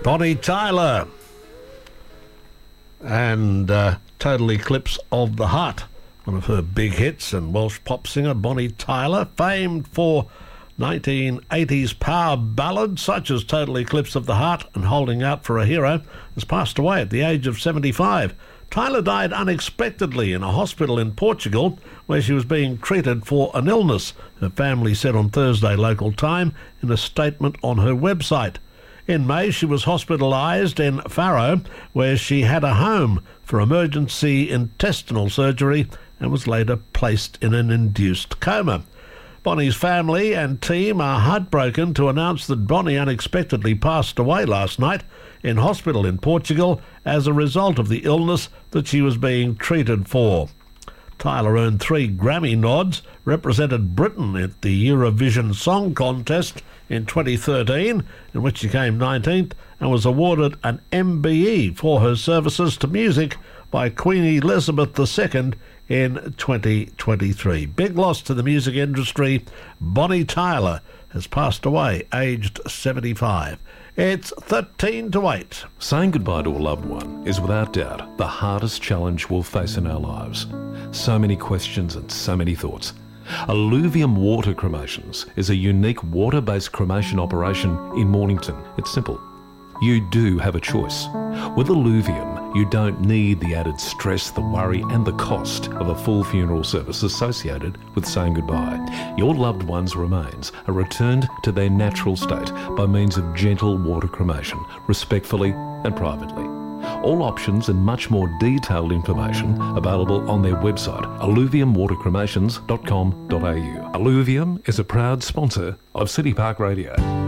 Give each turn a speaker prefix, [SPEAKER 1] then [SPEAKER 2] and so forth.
[SPEAKER 1] Bonnie Tyler and Total Eclipse of the Heart, one of her big hits. And Welsh pop singer Bonnie Tyler, famed for 1980s power ballads such as Total Eclipse of the Heart and Holding Out for a Hero, has passed away at the age of 75. Tyler died unexpectedly in a hospital in Portugal where she was being treated for an illness, her family said on Thursday local time in a statement on her website. In May, she was hospitalised in Faro, where she had a home for emergency intestinal surgery and was later placed in an induced coma. Bonnie's family and team are heartbroken to announce that Bonnie unexpectedly passed away last night in hospital in Portugal as a result of the illness that she was being treated for. Tyler earned 3 Grammy nods, represented Britain at the Eurovision Song Contest in 2013, in which she came 19th, and was awarded an MBE for her services to music by Queen Elizabeth II in 2023. Big loss to the music industry. Bonnie Tyler has passed away, aged 75. It's 13 to 8.
[SPEAKER 2] Saying goodbye to a loved one is without doubt the hardest challenge we'll face in our lives. So many questions and so many thoughts. Alluvium Water Cremations is a unique water-based cremation operation in Mornington. It's simple. You do have a choice. With Alluvium, you don't need the added stress, the worry and the cost of a full funeral service associated with saying goodbye. Your loved one's remains are returned to their natural state by means of gentle water cremation, respectfully and privately. All options and much more detailed information available on their website, alluviumwatercremations.com.au. Alluvium is a proud sponsor of City Park Radio.